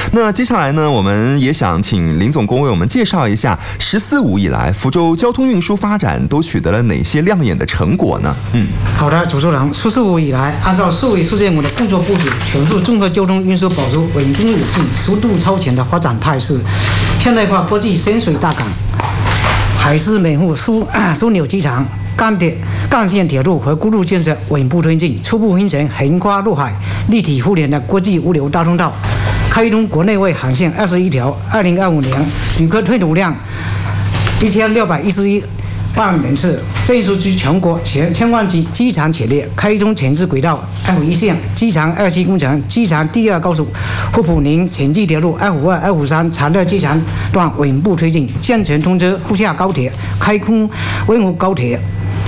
那接下来呢，我们也想请林总工为我们介绍一下“十四五”以来福州交通运输发展都取得了哪些亮眼的成果呢？ 好的，主持人，“十四五”以来，按照市委书记们的工作部署，全市综合交通运输保持稳中有进、速度超前的发展态势。现代化国际深水大港、海事门户枢纽机场、干线铁路和公路建设稳步推进，初步形成横跨陆海、立体互联的国际物流大通道，开通国内外航线21条。2025年旅客吞吐量1611万人次，正属居全国千万级机场前列。开通前置轨道 F1 线、机场2期工程、机场第2高速沪普宁城际铁路 F52、F53长乐机场段稳步推进，建成通车沪厦高铁，开通温湖高铁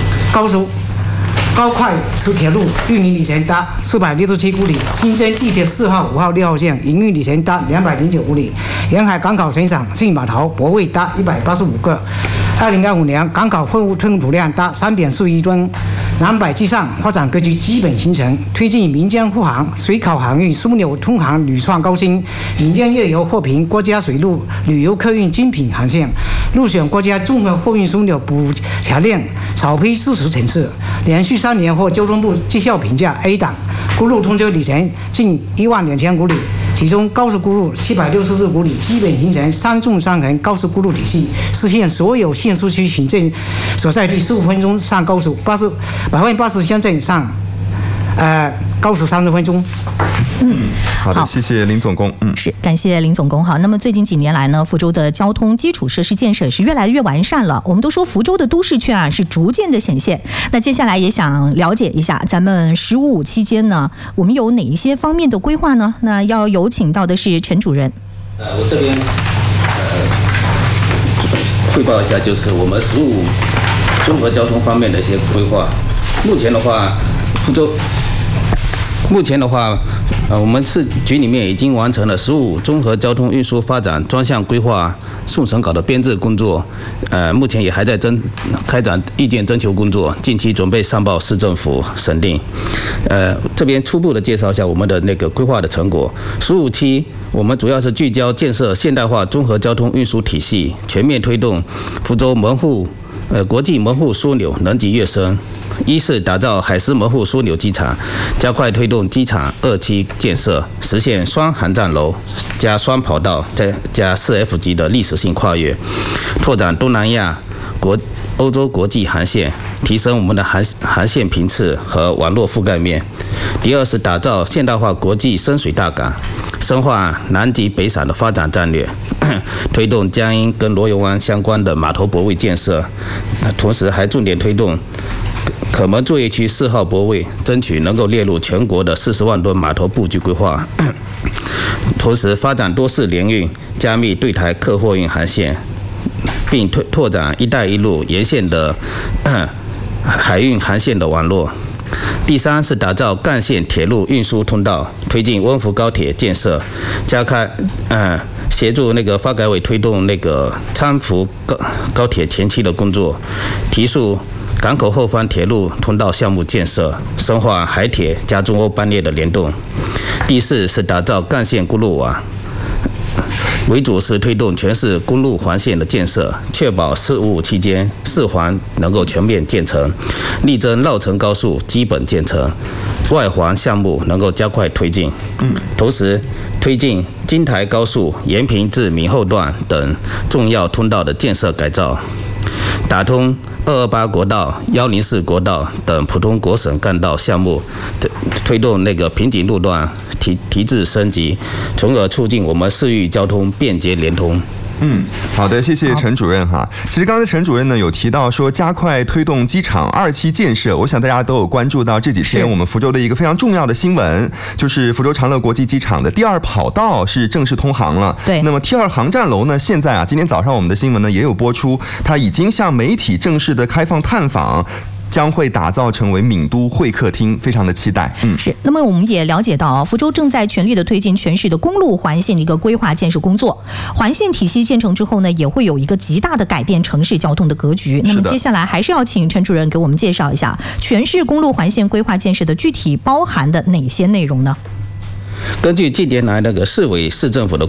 高快速铁路运营里程达467公里，新增地铁4号、5号、6号线，营运里程达209公里。沿海港口生产性码头泊位达185个。2025年港口货物吞吐量达3.4亿吨。南北机上发展格局基本形成，推进民间护航、水考航运枢纽通航屡创高新，民间越油货平国家水陆旅游客运精品航线，入选国家综合货运枢纽补条链首批40城市，连续3年获交通部绩效评价 A 档，公路通车里程近12000公里。其中高速公路764公里，基本形成3纵3横高速公路体系，实现所有县市区行政所在地15分钟上高速，80%乡镇上高速30分钟。 好的，谢谢林总工。 是，感谢林总工。好，那么最近几年来呢，福州的交通基础设施建设是越来越完善了。我们都说福州的都市圈是逐渐的显现。那接下来也想了解一下，咱们15期间呢，我们有哪一些方面的规划呢？那要有请到的是陈主任。 我这边汇报一下，就是我们15综合交通方面的一些规划。目前的话，我们市局里面已经完成了15综合交通运输发展专项规划送审稿的编制工作，目前也还在开展意见征求工作，近期准备上报市政府审定。这边初步的介绍一下我们的那个规划的成果。15期我们主要是聚焦建设现代化综合交通运输体系，全面推动福州国际门户枢纽能级跃升。一是打造海事门户枢纽机场，加快推动机场2期建设，实现双航站楼加双跑道再加4F 级的历史性跨越，拓展东南亚、欧洲国际航线，提升我们的航线频次和网络覆盖面。第二是打造现代化国际深水大港，深化南极北散的发展战略，推动江阴跟罗油湾相关的码头泊位建设，同时还重点推动可门作业区4号泊位，争取能够列入全国的40万吨码头布局规划。同时发展多式联运，加密对台客货运航线，并拓展“一带一路”沿线的海运航线的网络。第三是打造干线铁路运输通道，推进温湖高铁建设，加开协助那个发改委推动那个昌福高铁前期的工作，提速港口后方铁路通道项目建设，深化海铁加中欧班列的联动。第四是打造干线公路网，为主是推动全市公路环线的建设，确保15期间4环能够全面建成，力争绕城高速基本建成，外环项目能够加快推进。同时推进京台高速延平至闽后段等重要通道的建设改造，打通228国道、104国道等普通国省干道项目，推动那个瓶颈路段提质升级，从而促进我们市域交通便捷连通。 好的，谢谢陈主任哈。其实刚才陈主任呢有提到说加快推动机场2期建设，我想大家都有关注到这几天我们福州的一个非常重要的新闻，就是福州长乐国际机场的第2跑道是正式通航了。 对， 那么第2航站楼呢，现在今天早上我们的新闻呢也有播出，它已经向媒体正式的开放探访。将会打造成为闽都会客厅，非常的期待。 是。那么我们也了解到福州正在全力的推进全市的公路环线的一个规划建设工作。环线体系建成之后呢，也会有一个极大的改变城市交通的格局。那么接下来还是要请陈主任给我们介绍一下全市公路环线规划建设的具体包含的哪些内容呢？ 根据近年来那个市委市政府的